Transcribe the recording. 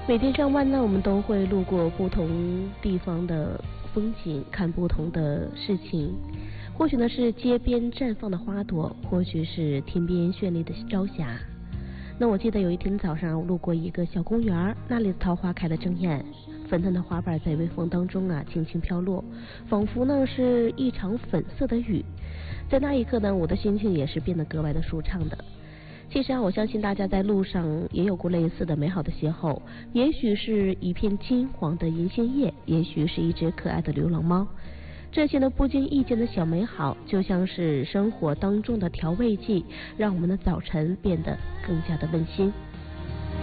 每天上班呢，我们都会路过不同地方的风景，看不同的事情。或许呢是街边绽放的花朵，或许是天边绚丽的朝霞。那我记得有一天早上路过一个小公园，那里的桃花开得正艳，粉嫩的花瓣在微风当中轻轻飘落，仿佛呢是一场粉色的雨。在那一刻呢，我的心情也是变得格外的舒畅的。其实我相信大家在路上也有过类似的美好的邂逅，也许是一片金黄的银杏叶，也许是一只可爱的流浪猫。这些呢不经意间的小美好，就像是生活当中的调味剂，让我们的早晨变得更加的温馨。